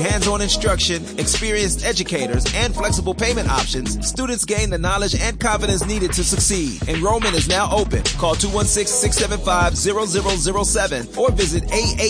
hands-on instruction, experienced educators, and flexible payment options, students gain the knowledge and confidence needed to succeed. Enrollment is now open. Call 216-675-0007 or visit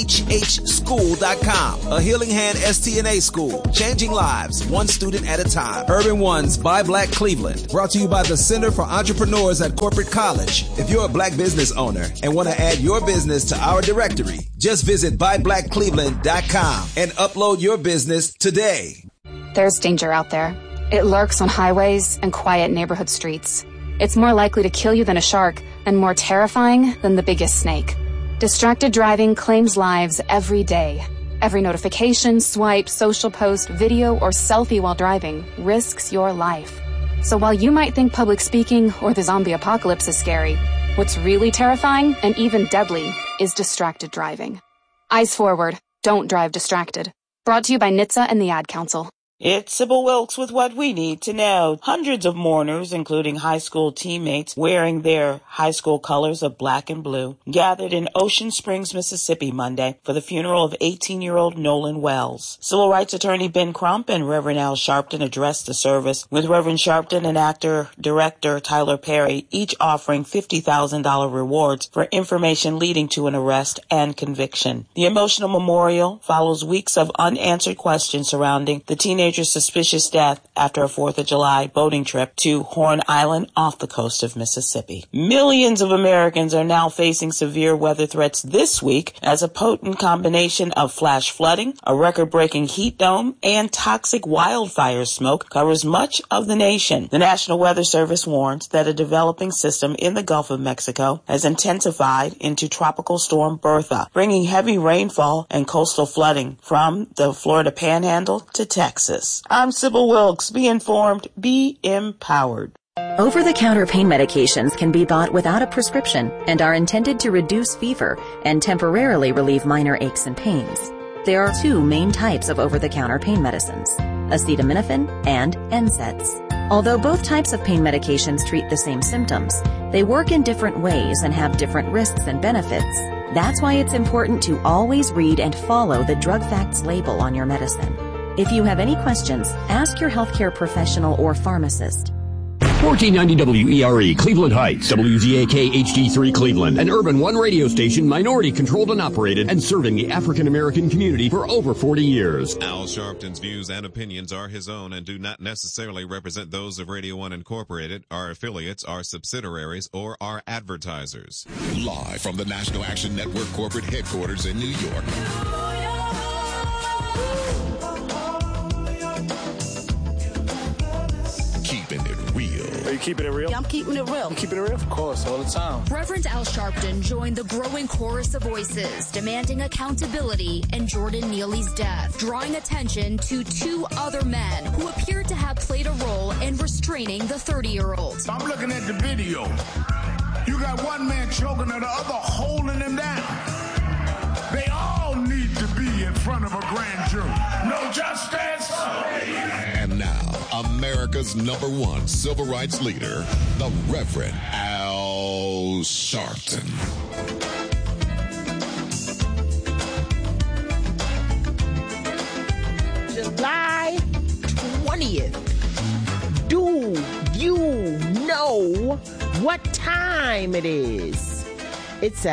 ahhschool.com. A Healing Hand STNA school, changing lives, one student at a time. Urban Ones by Black Cleveland. Brought to you by the Center for Entrepreneurs at Corporate College. If you're a black business owner and want to add your business to our directory, just visit byblackcleveland.com and upload your business today. There's danger out there. It lurks on highways and quiet neighborhood streets. It's more likely to kill you than a shark and more terrifying than the biggest snake. Distracted driving claims lives every day. Every notification, swipe, social post, video, or selfie while driving risks your life. So while you might think public speaking or the zombie apocalypse is scary, what's really terrifying and even deadly is distracted driving. Eyes forward. Don't drive distracted. Brought to you by NHTSA and the Ad Council. It's Sybil Wilkes with what we need to know. Hundreds of mourners, including high school teammates wearing their high school colors of black and blue, gathered in Ocean Springs, Mississippi Monday for the funeral of 18-year-old Nolan Wells. Civil rights attorney Ben Crump and Reverend Al Sharpton addressed the service, with Reverend Sharpton and actor-director Tyler Perry each offering $50,000 rewards for information leading to an arrest and conviction. The emotional memorial follows weeks of unanswered questions surrounding the teenager's suspicious death after a 4th of July boating trip to Horn Island off the coast of Mississippi. Millions of Americans are now facing severe weather threats this week as a potent combination of flash flooding, a record-breaking heat dome, and toxic wildfire smoke covers much of the nation. The National Weather Service warns that a developing system in the Gulf of Mexico has intensified into Tropical Storm Bertha, bringing heavy rainfall and coastal flooding from the Florida Panhandle to Texas. I'm Sybil Wilkes. Be informed, be empowered. Over-the-counter pain medications can be bought without a prescription and are intended to reduce fever and temporarily relieve minor aches and pains. There are two main types of over-the-counter pain medicines, acetaminophen and NSAIDs. Although both types of pain medications treat the same symptoms, they work in different ways and have different risks and benefits. That's why it's important to always read and follow the drug facts label on your medicine. If you have any questions, ask your healthcare professional or pharmacist. 1490 WERE, Cleveland Heights, WZAK HD3 Cleveland, an Urban One radio station, minority controlled and operated, and serving the African American community for over 40 years. Al Sharpton's views and opinions are his own and do not necessarily represent those of Radio One Incorporated, our affiliates, our subsidiaries, or our advertisers. Live from the National Action Network corporate headquarters in New York. Keeping it real. Are you keeping it real? Yeah, I'm keeping it real. I'm keeping it real? Of course, all the time. Reverend Al Sharpton joined the growing chorus of voices demanding accountability in Jordan Neely's death, drawing attention to two other men who appeared to have played a role in restraining the 30-year-old. I'm looking at the video. You got one man choking and the other holding him down. They all need to be in front of a grand jury. No justice. And now, America's #1 civil rights leader, the Reverend Al Sharpton. July 20th. Do you know what time it is? It's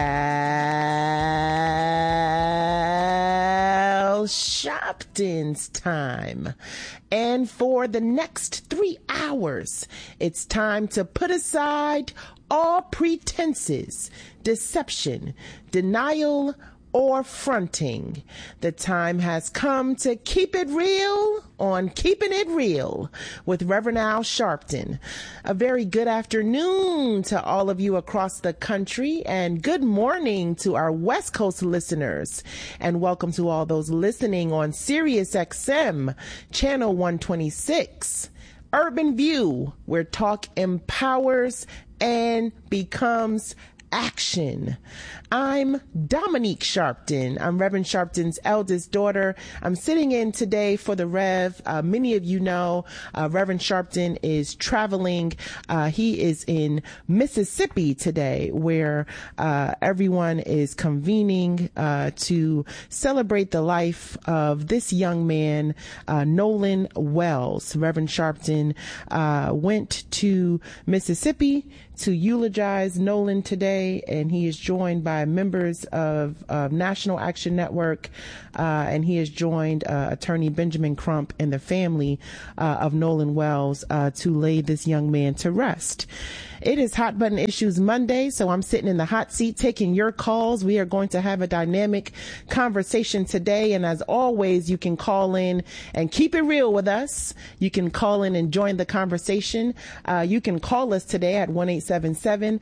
Al Sharpton's time. And for the next 3 hours, it's time to put aside all pretenses, deception, denial, or fronting. The time has come to keep it real on Keeping It Real with Reverend Al Sharpton. A very good afternoon to all of you across the country, and good morning to our West Coast listeners, and welcome to all those listening on Sirius XM channel 126, Urban View, where talk empowers and becomes action. I'm Dominique Sharpton. I'm Reverend Sharpton's eldest daughter. I'm sitting in today for the Rev. Many of you know Reverend Sharpton is traveling. He is in Mississippi today, where everyone is convening to celebrate the life of this young man, Nolan Wells. Reverend Sharpton went to Mississippi to eulogize Nolan today, and he is joined by members of National Action Network, and he has joined attorney Benjamin Crump and the family of Nolan Wells to lay this young man to rest. It is Hot Button Issues Monday, so I'm sitting in the hot seat taking your calls. We are going to have a dynamic conversation today, and as always, you can call in and keep it real with us. You can call in and join the conversation. You can call us today at 1-877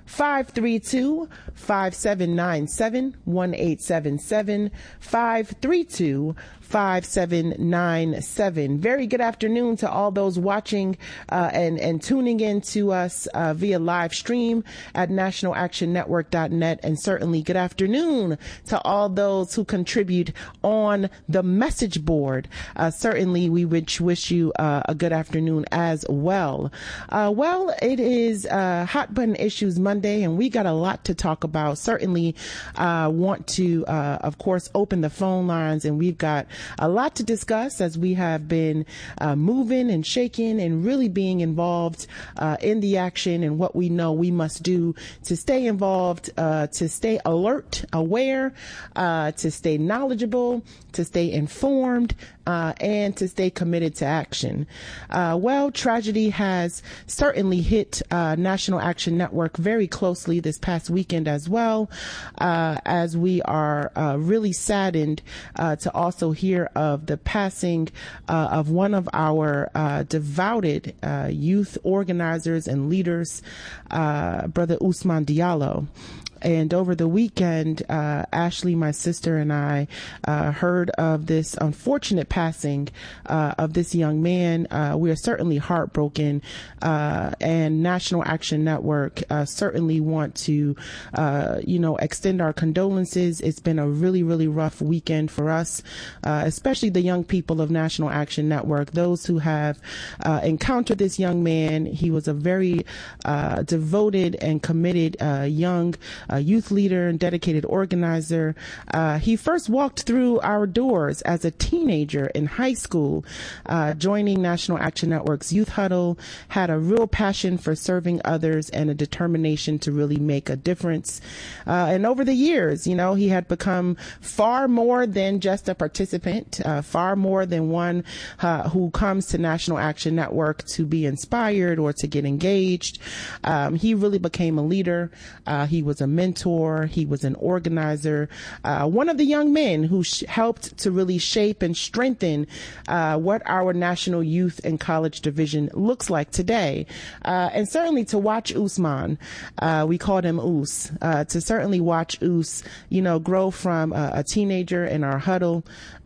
532-5797, 1-877-532-5797. Very good afternoon to all those watching and tuning in to us via live stream at nationalactionnetwork.net, and certainly good afternoon to all those who contribute on the message board. Certainly we wish you a good afternoon as well. Well, it is Hot Button Issues Monday, and we got a lot to talk about. Certainly want to, of course, open the phone lines, and we've got a lot to discuss as we have been moving and shaking and really being involved in the action and what we know we must do to stay involved, to stay alert, aware, to stay knowledgeable, to stay informed, and to stay committed to action. Well, tragedy has certainly hit National Action Network very closely this past weekend as well, as we are really saddened to also hear of the passing of one of our devoted youth organizers and leaders, Brother Ousmane Diallo. And over the weekend, Ashley, my sister, and I heard of this unfortunate passing of this young man. We are certainly heartbroken, and National Action Network certainly want to, extend our condolences. It's been a really, really rough weekend for us, especially the young people of National Action Network, those who have encountered this young man. He was a very devoted and committed young youth leader and dedicated organizer. He first walked through our doors as a teenager in high school, joining National Action Network's Youth Huddle, had a real passion for serving others and a determination to really make a difference. And over the years, he had become far more than just a participant, far more than one who comes to National Action Network to be inspired or to get engaged. He really became a leader. He was a mentor. He was an organizer, one of the young men who helped to really shape and strengthen what our National Youth and College Division looks like today. And certainly to watch Ousmane, we called him Ous, to certainly watch Ous, grow from a teenager in our huddle,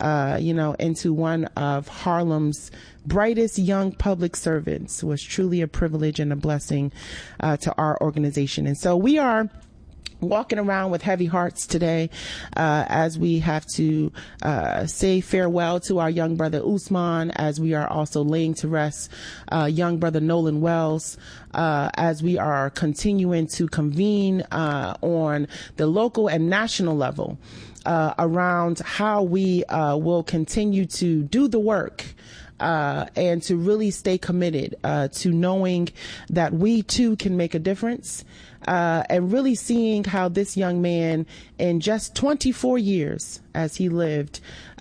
into one of Harlem's brightest young public servants was truly a privilege and a blessing to our organization. And so we are walking around with heavy hearts today as we have to say farewell to our young brother Ousmane, as we are also laying to rest young brother Nolan Wells, as we are continuing to convene on the local and national level around how we will continue to do the work and to really stay committed to knowing that we too can make a difference, and really seeing how this young man in just 24 years as he lived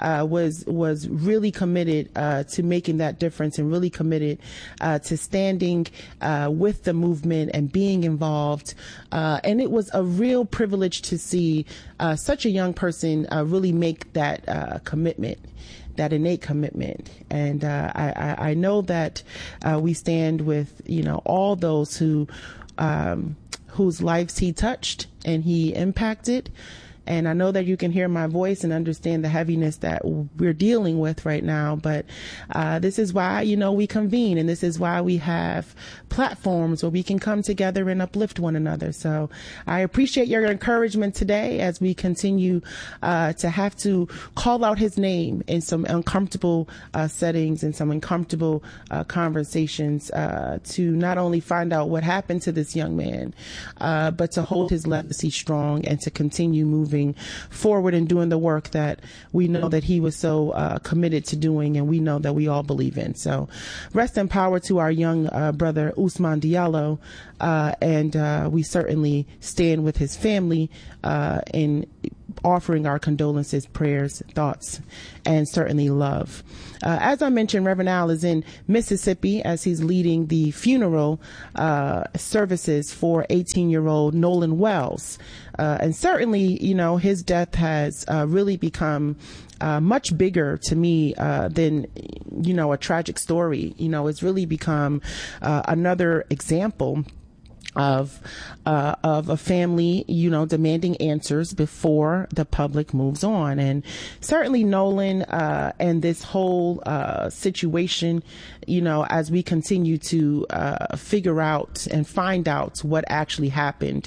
was really committed to making that difference, and really committed to standing with the movement and being involved. And it was a real privilege to see such a young person really make that commitment, that innate commitment. And I know that we stand with all those who whose lives he touched and he impacted. And I know that you can hear my voice and understand the heaviness that we're dealing with right now. But this is why, we convene, and this is why we have platforms where we can come together and uplift one another. So I appreciate your encouragement today as we continue to have to call out his name in some uncomfortable settings and some uncomfortable conversations to not only find out what happened to this young man, but to hold his legacy strong and to continue moving forward and doing the work that we know that he was so committed to doing, and we know that we all believe in. So rest in power to our young brother Ousmane Diallo, and we certainly stand with his family in offering our condolences, prayers, thoughts, and certainly love. As I mentioned, Reverend Al is in Mississippi as he's leading the funeral services for 18-year-old Nolan Wells. And certainly, his death has really become much bigger to me than, a tragic story. It's really become another example of a family, demanding answers before the public moves on. And certainly Nolan, and this whole, situation, as we continue to, figure out and find out what actually happened,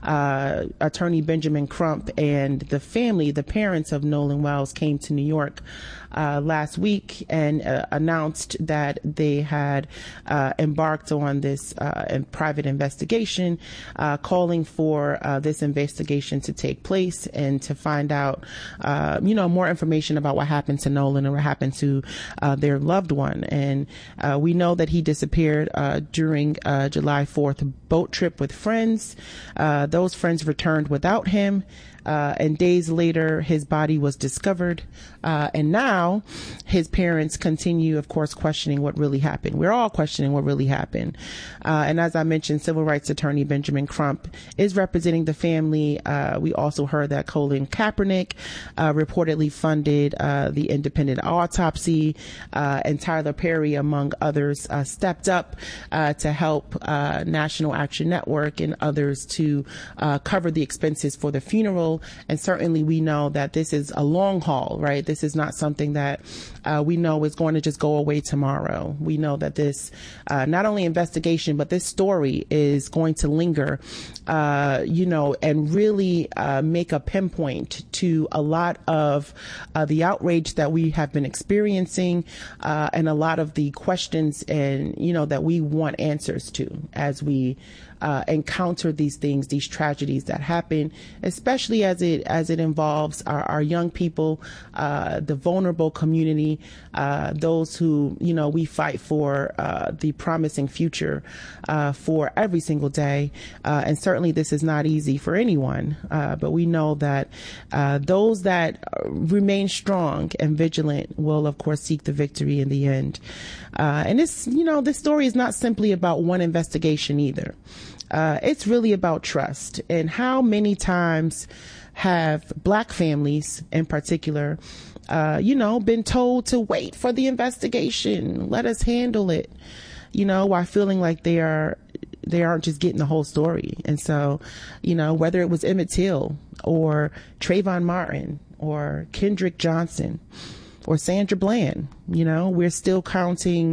Attorney Benjamin Crump and the family, the parents of Nolan Wells, came to New York last week and announced that they had embarked on this private investigation, calling for this investigation to take place and to find out, more information about what happened to Nolan and what happened to their loved one. And we know that he disappeared during July 4th boat trip with friends. Those friends returned without him. And days later, his body was discovered. And now his parents continue, of course, questioning what really happened. We're all questioning what really happened. And as I mentioned, civil rights attorney Benjamin Crump is representing the family. We also heard that Colin Kaepernick reportedly funded the independent autopsy, and Tyler Perry, among others, stepped up to help National Action Network and others to cover the expenses for the funeral. And certainly we know that this is a long haul, right? This is not something that we know is going to just go away tomorrow. We know that this not only investigation, but this story is going to linger, and really make a pinpoint to a lot of the outrage that we have been experiencing, and a lot of the questions and, that we want answers to as we encounter these things, these tragedies that happen, especially as it involves our young people, the vulnerable community, those who, we fight for the promising future for every single day. And certainly this is not easy for anyone, but we know that those that remain strong and vigilant will, of course, seek the victory in the end. And this story is not simply about one investigation either. It's really about trust. And how many times have Black families in particular, been told to wait for the investigation, let us handle it, while feeling like they aren't just getting the whole story. And so, whether it was Emmett Till or Trayvon Martin or Kendrick Johnson or Sandra Bland, we're still counting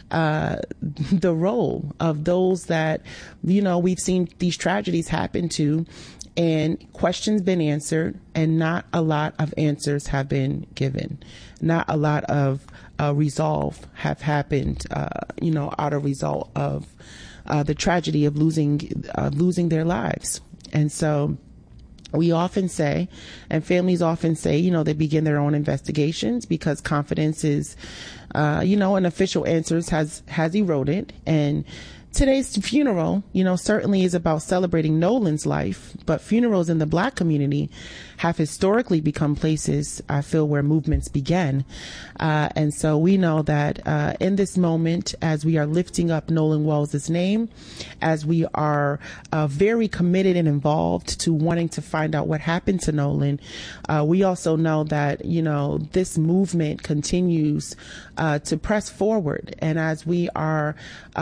the role of those that, we've seen these tragedies happen to, and questions been answered, and not a lot of answers have been given. Not a lot of resolve have happened, out of result of the tragedy of losing their lives. And so we often say, and families often say, they begin their own investigations because confidence is, in official answers has eroded. And today's funeral, certainly is about celebrating Nolan's life, but funerals in the Black community have historically become places, I feel, where movements began. And so we know that in this moment, as we are lifting up Nolan Wells' name, as we are very committed and involved to wanting to find out what happened to Nolan, we also know that, this movement continues to press forward. And as we are,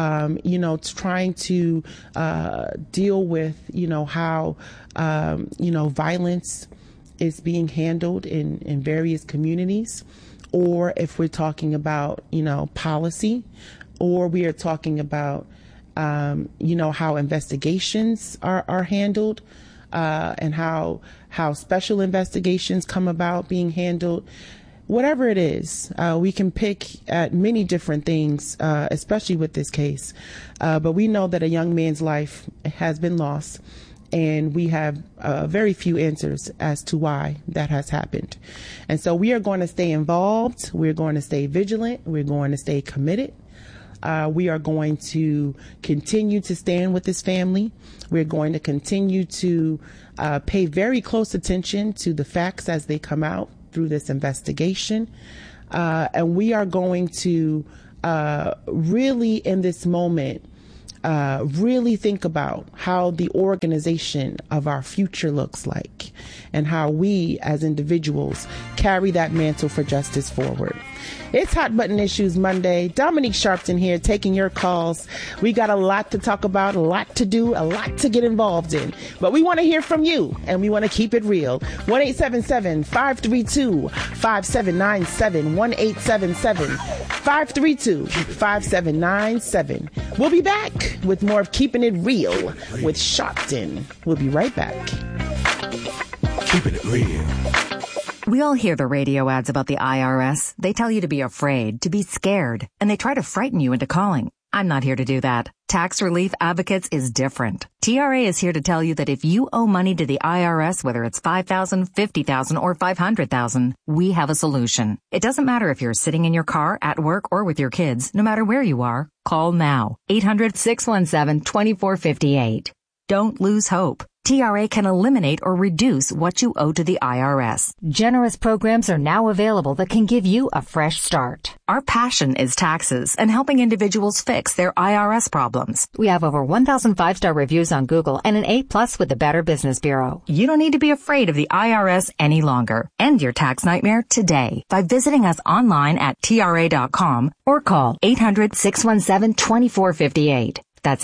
trying to deal with, how, violence is being handled in various communities, or if we're talking about, policy, or we are talking about, how investigations are handled, and how special investigations come about being handled. Whatever it is, we can pick at many different things, especially with this case. But we know that a young man's life has been lost, and we have very few answers as to why that has happened. And so we are going to stay involved. We're going to stay vigilant. We're going to stay committed. We are going to continue to stand with this family. We're going to continue to pay very close attention to the facts as they come out through this investigation. And we are going to really, in this moment, really think about how the organization of our future looks like, and how we as individuals carry that mantle for justice forward. It's Hot Button Issues Monday. Dominique Sharpton here, taking your calls. We got a lot to talk about, a lot to do, a lot to get involved in. But we want to hear from you, and we want to keep it real. 1-877-532-5797. 1-877-532-5797. We'll be back with more of Keeping It Real with Sharpton. We'll be right back. Keeping it real. We all hear the radio ads about the IRS. They tell you to be afraid, to be scared, and they try to frighten you into calling. I'm not here to do that. Tax Relief Advocates is different. TRA is here to tell you that if you owe money to the IRS, whether it's $5,000, $50,000, or $500,000, we have a solution. It doesn't matter if you're sitting in your car, at work, or with your kids. No matter where you are, call now. 800-617-2458. Don't lose hope. TRA can eliminate or reduce what you owe to the IRS. Generous programs are now available that can give you a fresh start. Our passion is taxes and helping individuals fix their IRS problems. We have over 1,000 5-star reviews on Google and an A+ with the Better Business Bureau. You don't need to be afraid of the IRS any longer. End your tax nightmare today by visiting us online at TRA.com or call 800-617-2458. That's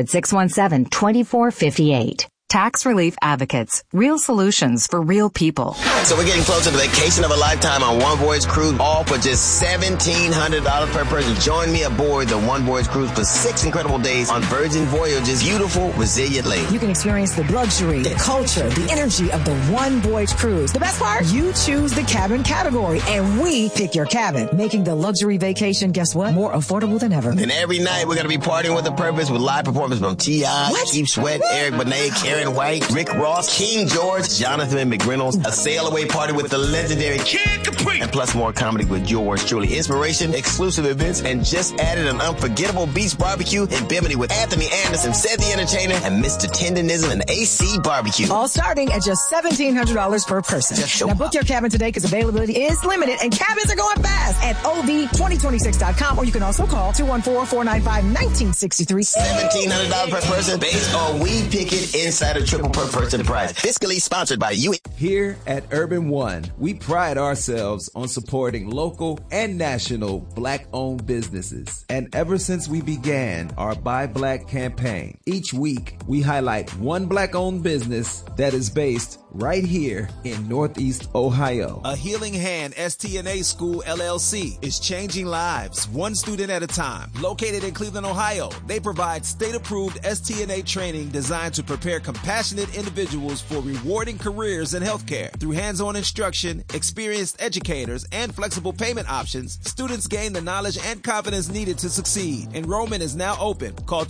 800-617-2458. Tax Relief Advocates. Real solutions for real people. So we're getting closer to the vacation of a lifetime on One Voyage Cruise, all for just $1,700 per person. Join me aboard the One Voyage Cruise for 6 incredible days on Virgin Voyage's beautiful, resilient lake. You can experience the luxury, the culture, the energy of the One Voyage Cruise. The best part? You choose the cabin category, and we pick your cabin, making the luxury vacation, guess what? More affordable than ever. And every night we're going to be partying with a purpose with live performances from T.I., Keith Sweat, Eric Benet, Karen White, Rick Ross, King George, Jonathan McReynolds, a sail-away party with the legendary Kid Capri, and plus more comedy with yours truly. Inspiration, exclusive events, and just added an unforgettable beach barbecue in Bimini with Anthony Anderson, Seth the Entertainer, and Mr. Tendonism and AC Barbecue. All starting at just $1,700 per person. Now book your cabin today because availability is limited and cabins are going fast at OV2026.com, or you can also call 214-495-1963. $1,700 per person based on We Pick It inside a triple per person price. Fiscally sponsored by you. Here at Urban One, we pride ourselves on supporting local and national Black-owned businesses. And ever since we began our Buy Black campaign, each week we highlight one Black-owned business that is based right here in Northeast Ohio. A Healing Hand STNA School LLC is changing lives, one student at a time. Located in Cleveland, Ohio, they provide state-approved STNA training designed to prepare compassionate individuals for rewarding careers in healthcare. Through hands-on instruction, experienced educators, and flexible payment options, students gain the knowledge and confidence needed to succeed. Enrollment is now open. Call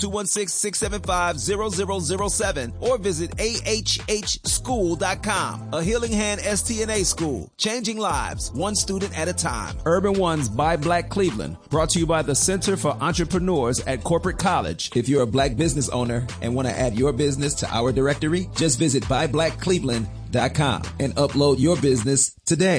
216-675-0007 or visit ahhschool.com. A Healing Hand STNA School, changing lives, one student at a time. Urban One's Buy Black Cleveland, brought to you by the Center for Entrepreneurs at Corporate College. If you're a Black business owner and want to add your business to our directory, just visit buyblackcleveland.com and upload your business today.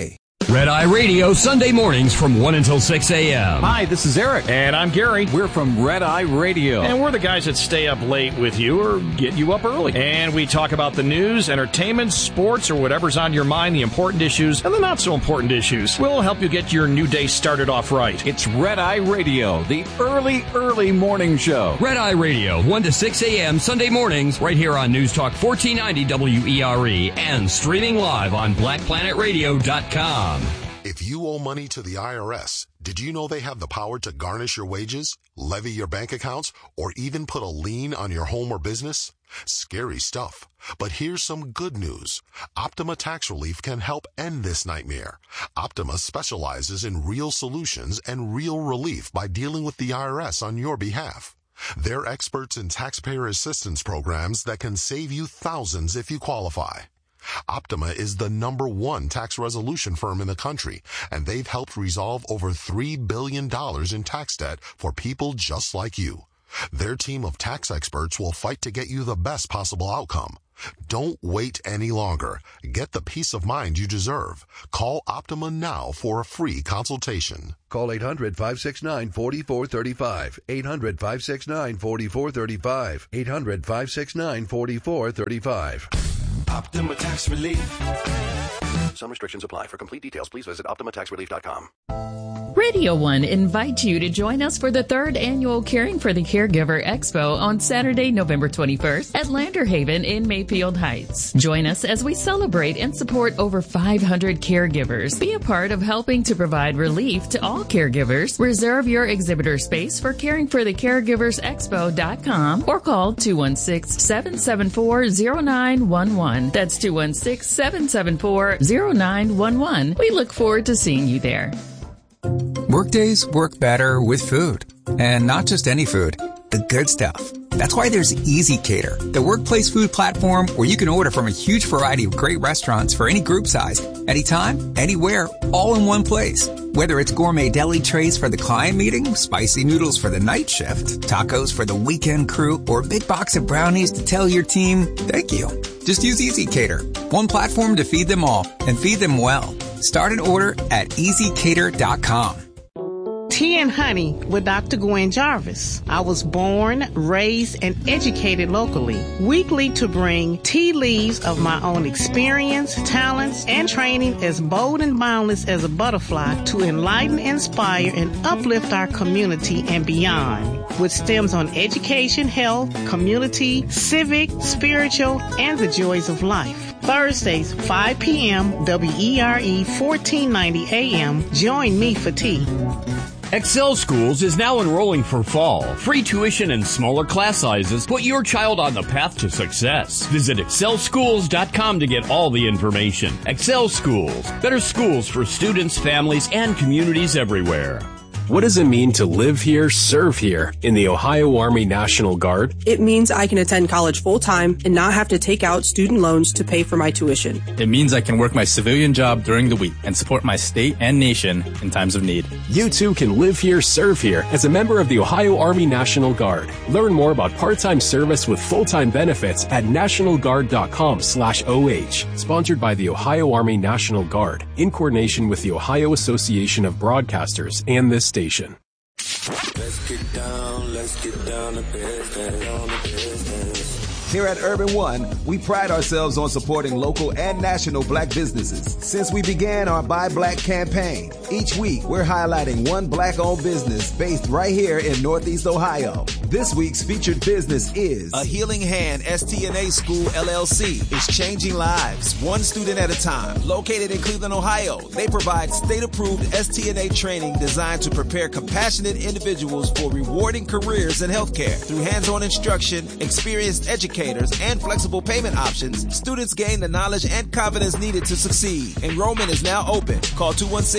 Red Eye Radio, Sunday mornings from 1 until 6 a.m. Hi, this is Eric. And I'm Gary. We're from Red Eye Radio. And we're the guys that stay up late with you or get you up early. And we talk about the news, entertainment, sports, or whatever's on your mind, the important issues and the not so important issues. We'll help you get your new day started off right. It's Red Eye Radio, the early morning show. Red Eye Radio, 1 to 6 a.m. Sunday mornings, right here on News Talk 1490 WERE and streaming live on BlackPlanetRadio.com. If you owe money to the IRS, did you know they have the power to garnish your wages, levy your bank accounts, or even put a lien on your home or business? Scary stuff. But here's some good news. Optima Tax Relief can help end this nightmare. Optima specializes in real solutions and real relief by dealing with the IRS on your behalf. They're experts in taxpayer assistance programs that can save you thousands if you qualify. Optima is the #1 tax resolution firm in the country, and they've helped resolve over $3 billion in tax debt for people just like you. Their team of tax experts will fight to get you the best possible outcome. Don't wait any longer. Get the peace of mind you deserve. Call Optima now for a free consultation. Call 800-569-4435. 800-569-4435. 800-569-4435. Optima Tax Relief. Some restrictions apply. For complete details, please visit OptimaTaxRelief.com. Radio One invites you to join us for the 3rd annual Caring for the Caregiver Expo on Saturday, November 21st at Lander Haven in Mayfield Heights. Join us as we celebrate and support over 500 caregivers. Be a part of helping to provide relief to all caregivers. Reserve your exhibitor space for caringforthecaregiversexpo.com or call 216-774-0911. That's 216-774-0911. We look forward to seeing you there. Workdays work better with food. And not just any food, the good stuff. That's why there's Easy Cater, the workplace food platform where you can order from a huge variety of great restaurants for any group size, anytime, anywhere, all in one place. Whether it's gourmet deli trays for the client meeting, spicy noodles for the night shift, tacos for the weekend crew, or a big box of brownies to tell your team, thank you. Just use Easy Cater, one platform to feed them all and feed them well. Start an order at EasyCater.com. Tea and Honey with Dr. Gwen Jarvis. I was born, raised, and educated locally. Weekly to bring tea leaves of my own experience, talents, and training as bold and boundless as a butterfly to enlighten, inspire, and uplift our community and beyond. With stems on education, health, community, civic, spiritual, and the joys of life. Thursdays, 5 p.m., WERE 1490 AM. Join me for tea. Excel Schools is now enrolling for fall. Free tuition and smaller class sizes put your child on the path to success. Visit excelschools.com to get all the information. Excel Schools, better schools for students, families, and communities everywhere. What does it mean to live here, serve here in the Ohio Army National Guard? It means I can attend college full-time and not have to take out student loans to pay for my tuition. It means I can work my civilian job during the week and support my state and nation in times of need. You too can live here, serve here as a member of the Ohio Army National Guard. Learn more about part-time service with full-time benefits at nationalguard.com/OH. Sponsored by the Ohio Army National Guard in coordination with the Ohio Association of Broadcasters and this station. Let's get down to business. Here at Urban One, we pride ourselves on supporting local and national black businesses. Since we began our Buy Black campaign, each week we're highlighting one black-owned business based right here in Northeast Ohio. This week's featured business is A Healing Hand STNA School, LLC. It's changing lives, one student at a time. Located in Cleveland, Ohio, they provide state-approved STNA training designed to prepare compassionate individuals for rewarding careers in healthcare. Through hands-on instruction, experienced educators, and flexible payment options, students gain the knowledge and confidence needed to succeed. Enrollment is now open. Call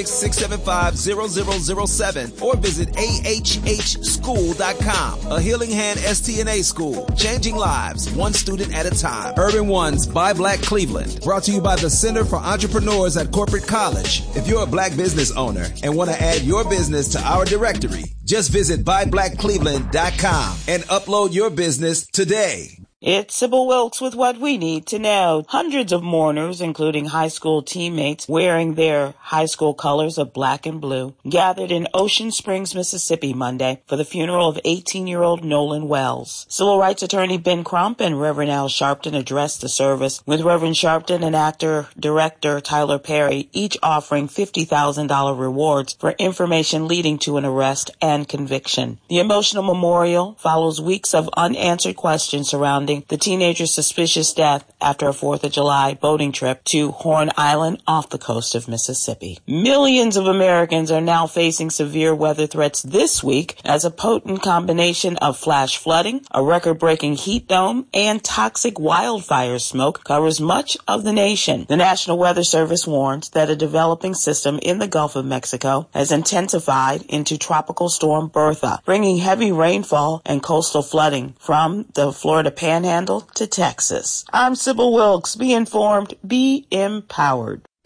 216-675-0007 or visit ahhschool.com. A Healing Hand STNA School, changing lives, one student at a time. Urban One's Buy Black Cleveland, brought to you by the Center for Entrepreneurs at Corporate College. If you're a black business owner and want to add your business to our directory, just visit buyblackcleveland.com and upload your business today. It's Sybil Wilkes with what we need to know. Hundreds of mourners, including high school teammates wearing their high school colors of black and blue, gathered in Ocean Springs, Mississippi Monday for the funeral of 18-year-old Nolan Wells. Civil rights attorney Ben Crump and Reverend Al Sharpton addressed the service, with Reverend Sharpton and actor-director Tyler Perry each offering $50,000 rewards for information leading to an arrest and conviction. The emotional memorial follows weeks of unanswered questions surrounding the teenager's suspicious death after a 4th of July boating trip to Horn Island off the coast of Mississippi. Millions of Americans are now facing severe weather threats this week as a potent combination of flash flooding, a record-breaking heat dome, and toxic wildfire smoke covers much of the nation. The National Weather Service warns that a developing system in the Gulf of Mexico has intensified into Tropical Storm Bertha, bringing heavy rainfall and coastal flooding from the Florida Panhandle to Texas. I'm Sybil Wilkes. Be informed, be empowered.